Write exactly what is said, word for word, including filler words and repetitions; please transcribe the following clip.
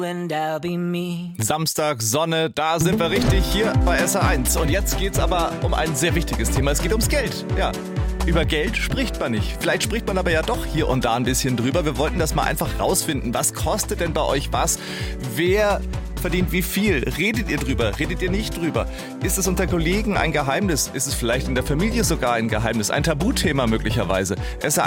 And I'll be me. Samstag, Sonne, da sind wir richtig hier bei S R eins. Und jetzt geht's aber um ein sehr wichtiges Thema. Es geht ums Geld. Ja, über Geld spricht man nicht. Vielleicht spricht man aber ja doch hier und da ein bisschen drüber. Wir wollten das mal einfach rausfinden. Was kostet denn bei euch was? Wer verdient wie viel? Redet ihr drüber? Redet ihr nicht drüber? Ist es unter Kollegen ein Geheimnis? Ist es vielleicht in der Familie sogar ein Geheimnis? Ein Tabuthema möglicherweise? S R